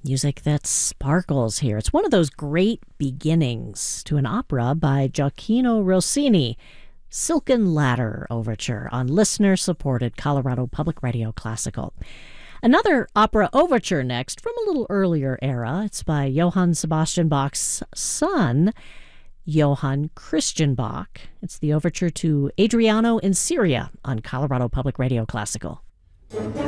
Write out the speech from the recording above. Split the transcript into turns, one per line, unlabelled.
Music that sparkles here. It's one of those great beginnings to an opera by Gioacchino Rossini, Silken Ladder Overture on listener-supported Colorado Public Radio Classical. Another opera overture next from a little earlier era. It's by Johann Sebastian Bach's son, Johann Christian Bach. It's the overture to Adriano in Syria on Colorado Public Radio Classical.